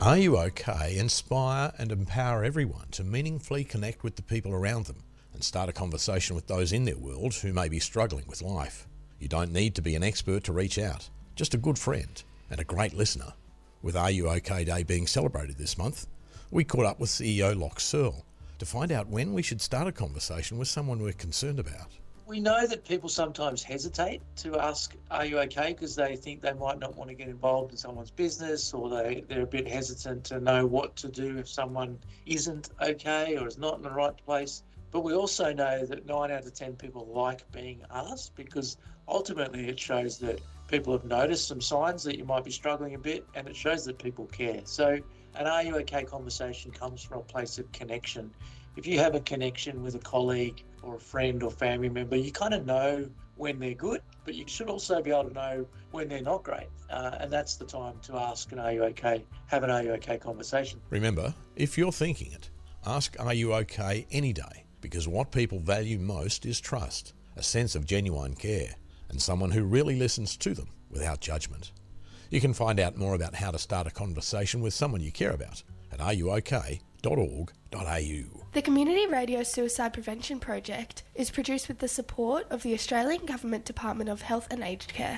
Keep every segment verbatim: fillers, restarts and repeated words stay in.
Are You OK? Inspire and empower everyone to meaningfully connect with the people around them and start a conversation with those in their world who may be struggling with life. You don't need to be an expert to reach out, just a good friend and a great listener. With Are You OK Day being celebrated this month, we caught up with C E O Loch Searle to find out when we should start a conversation with someone we're concerned about. We know that people sometimes hesitate to ask, are you okay? Because they think they might not want to get involved in someone's business, or they, they're a bit hesitant to know what to do if someone isn't okay or is not in the right place. But we also know that nine out of ten people like being asked, because ultimately it shows that people have noticed some signs that you might be struggling a bit, and it shows that people care. So an Are You OK conversation comes from a place of connection. If you have a connection with a colleague or a friend or family member, you kind of know when they're good, but you should also be able to know when they're not great. Uh, and that's the time to ask an Are You OK? Have an Are You OK conversation. Remember, if you're thinking it, ask Are You OK any day, because what people value most is trust, a sense of genuine care, and someone who really listens to them without judgment. You can find out more about how to start a conversation with someone you care about at are you ok dot org dot a u. The Community Radio Suicide Prevention Project is produced with the support of the Australian Government Department of Health and Aged Care.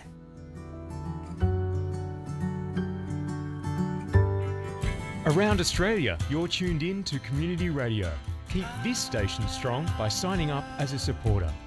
Around Australia, you're tuned in to Community Radio. Keep this station strong by signing up as a supporter.